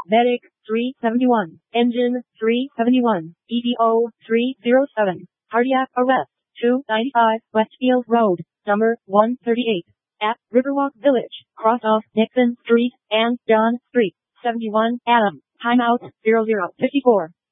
Medic 371. Engine 371. EDO 307. Cardiac arrest 295 Westfield Road, number 138. At Riverwalk Village, cross off Nixon Street and John Street. 71 Adam. Timeout 0054.